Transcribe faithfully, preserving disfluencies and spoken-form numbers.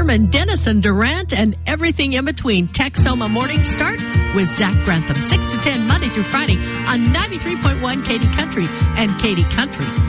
Sherman, Denison, Durant, and everything in between. Texoma Mornings start with Zach Grantham, six to ten, Monday through Friday on ninety-three point one Katy Country and Katy Country